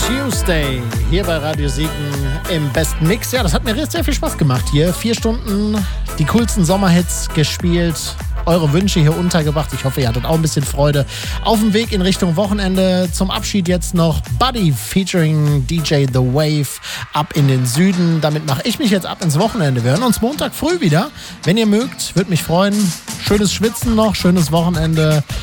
Tuesday hier bei Radio Siegen im besten Mix. Ja, das hat mir sehr viel Spaß gemacht hier. 4 Stunden die coolsten Sommerhits gespielt. Eure Wünsche hier untergebracht. Ich hoffe, ihr hattet auch ein bisschen Freude auf dem Weg in Richtung Wochenende. Zum Abschied jetzt noch Buddy featuring DJ The Wave ab in den Süden. Damit mache ich mich jetzt ab ins Wochenende. Wir hören uns Montag früh wieder. Wenn ihr mögt, würde mich freuen. Schönes Schwitzen noch, schönes Wochenende.